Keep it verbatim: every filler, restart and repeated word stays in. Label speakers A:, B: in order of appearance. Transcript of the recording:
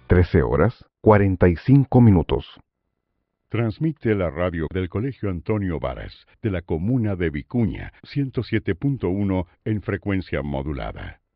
A: trece horas cuarenta y cinco minutos.
B: Transmite la radio del Colegio Antonio Varas, de la comuna de Vicuña, ciento siete punto uno en frecuencia modulada.